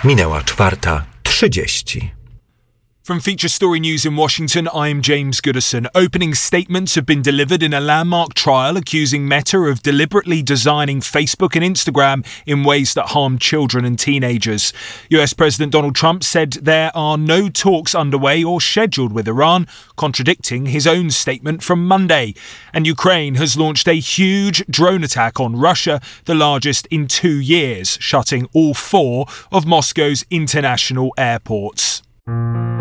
Minęła 4:30. From Feature Story News in Washington, I'm James Goodison. Opening statements have been delivered in a landmark trial accusing Meta of deliberately designing Facebook and Instagram in ways that harm children and teenagers. US President Donald Trump said there are no talks underway or scheduled with Iran, contradicting his own statement from Monday. And Ukraine has launched a huge drone attack on Russia, the largest in 2 years, shutting all 4 of Moscow's international airports.